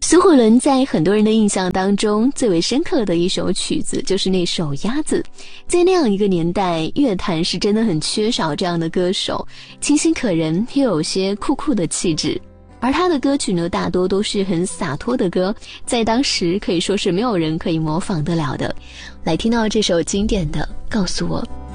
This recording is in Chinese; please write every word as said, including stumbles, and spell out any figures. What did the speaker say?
苏慧伦在很多人的印象当中最为深刻的一首曲子就是那首《鸭子》。在那样一个年代，乐坛是真的很缺少这样的歌手，清新可人又有些酷酷的气质。而他的歌曲呢，大多都是很洒脱的歌，在当时可以说是没有人可以模仿得了的。来听到这首经典的《告诉我》。